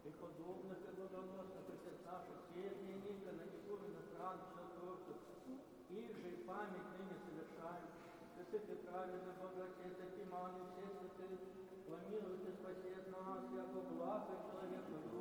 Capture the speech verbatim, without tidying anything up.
и подобных и благоносных отец наших, сеяние Никона, Егор иностран, все тоже, их же и память ныне совершаем. Святых и праведный Бог Отец, Акиман и все святые, помилуйте, спаси от нас, яко благо человеку.